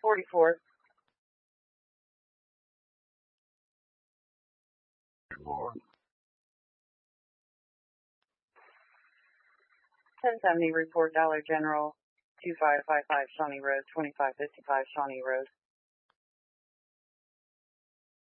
44. 1070 report Dollar General 2555 Shawnee Road, 2555 Shawnee Road.